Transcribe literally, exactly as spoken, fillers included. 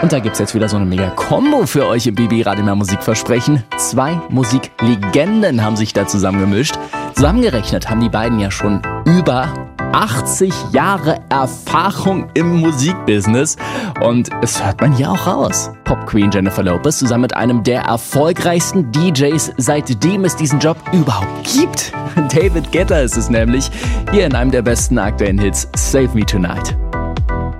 Und da gibt's jetzt wieder so eine mega Kombo für euch im B B Radio mehr Musikversprechen. Zwei Musiklegenden haben sich da zusammengemischt. Zusammengerechnet haben die beiden ja schon über achtzig Jahre Erfahrung im Musikbusiness. Und es hört man hier auch raus. Pop-Queen Jennifer Lopez zusammen mit einem der erfolgreichsten D Js, seitdem es diesen Job überhaupt gibt. David Guetta ist es nämlich, hier in einem der besten aktuellen Hits, Save Me Tonight.